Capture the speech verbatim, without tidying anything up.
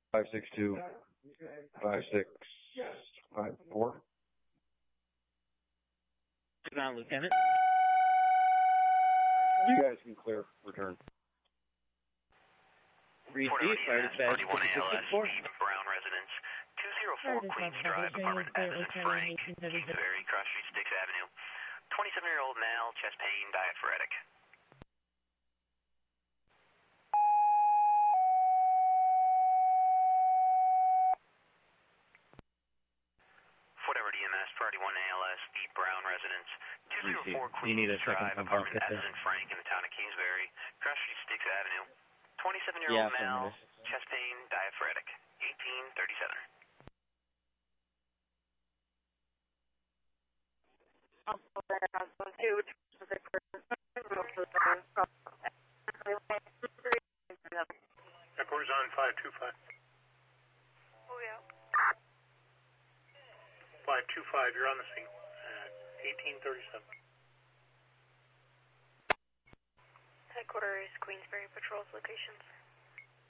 five six two, five six five four. Good on, Lieutenant. You guys can clear. Return. Received, fire dispatch, thirty-one A L S, four. Eden Brown Residence, two oh four Queens Drive, apartment F as in Frank, Kingsbury, Cross Street, Sticks Avenue. twenty-seven-year-old male, chest pain, diaphoretic. Fort Edward E M S, thirty-one A L S, Eden Brown Residence, two oh four Queens Drive, apartment F as in Frank in the town of Kingsbury, Cross Street, Sticks Avenue. twenty-seven-year-old Yeah, male, chest pain, diaphoretic, eighteen thirty-seven. Headquarters on five two five. Oh, yeah. five two five, you're on the scene at eighteen thirty-seven. Headquarters, Queensbury Patrol's locations.